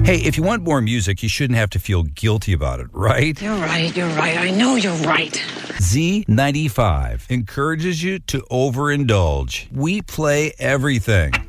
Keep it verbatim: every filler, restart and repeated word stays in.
Hey, if you want more music, you shouldn't have to feel guilty about it, right? You're right, you're right. I know you're right. Z ninety-five encourages you to overindulge. We play everything.